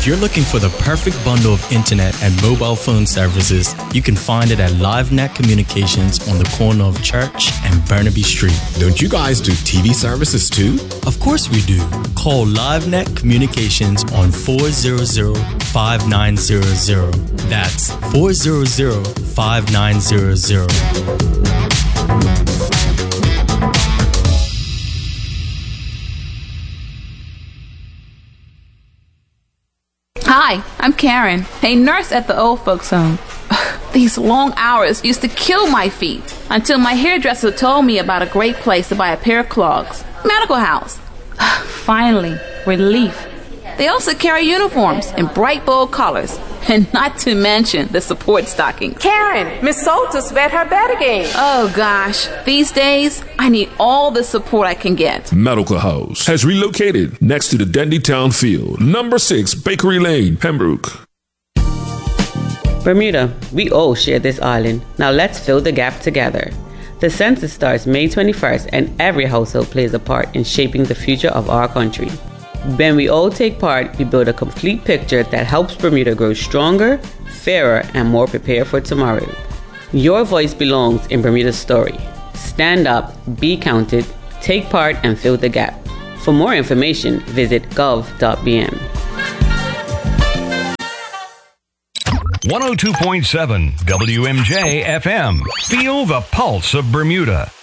If you're looking for the perfect bundle of internet and mobile phone services, you can find it at LiveNet Communications on the corner of Church and Burnaby Street. Don't you guys do TV services too? Of course we do. Call LiveNet Communications on 400-5900. That's 400-5900. Hi, I'm Karen, a nurse at the old folks home. These long hours used to kill my feet until my hairdresser told me about a great place to buy a pair of clogs. Medical House. Finally, relief. They also carry uniforms in bright, bold colors, and not to mention the support stockings. Karen, Miss Soltis bet her bet again. Oh gosh, these days I need all the support I can get. Medical House has relocated next to the Dendy Town Field, number 6 Bakery Lane, Pembroke. Bermuda, we all share this island. Now let's fill the gap together. The census starts May 21st, and every household plays a part in shaping the future of our country. When we all take part, we build a complete picture that helps Bermuda grow stronger, fairer, and more prepared for tomorrow. Your voice belongs in Bermuda's story. Stand up, be counted, take part, and fill the gap. For more information, visit gov.bm. 102.7 WMJ FM. Feel the pulse of Bermuda.